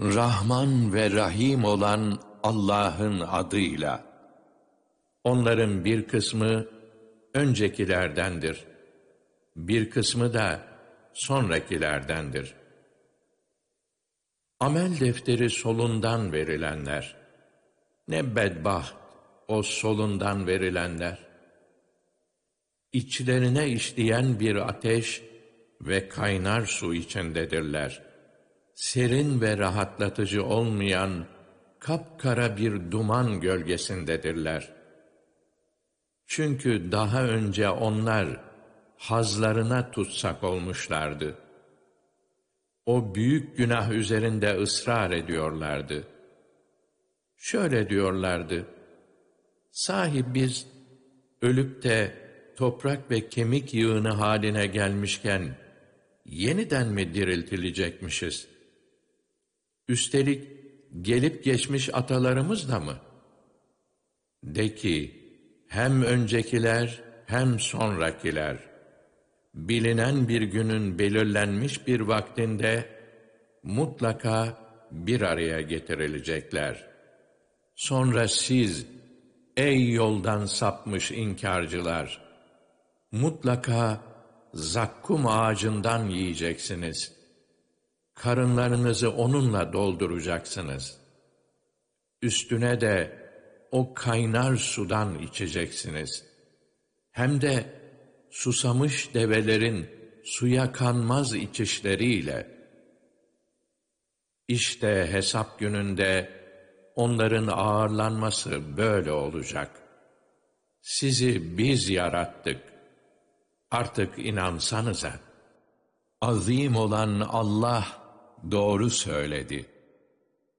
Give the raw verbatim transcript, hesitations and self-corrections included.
Rahman ve Rahim olan Allah'ın adıyla. Onların bir kısmı öncekilerdendir, bir kısmı da sonrakilerdendir. Amel defteri solundan verilenler. Ne bedbaht o solundan verilenler. İçlerine işleyen bir ateş ve kaynar su içindedirler. Serin ve rahatlatıcı olmayan kapkara bir duman gölgesindedirler. Çünkü daha önce onlar hazlarına tutsak olmuşlardı. O büyük günah üzerinde ısrar ediyorlardı. Şöyle diyorlardı: sahi biz ölüp de toprak ve kemik yığını haline gelmişken yeniden mi diriltilecekmişiz? Üstelik gelip geçmiş atalarımız da mı? De ki, hem öncekiler hem sonrakiler, bilinen bir günün belirlenmiş bir vaktinde mutlaka bir araya getirilecekler. Sonra siz, ey yoldan sapmış inkârcılar, mutlaka zakkum ağacından yiyeceksiniz. Karınlarınızı onunla dolduracaksınız. Üstüne de o kaynar sudan içeceksiniz. Hem de susamış develerin suya kanmaz içişleriyle. İşte hesap gününde onların ağırlanması böyle olacak. Sizi biz yarattık. Artık inansanıza. Azim olan Allah doğru söyledi.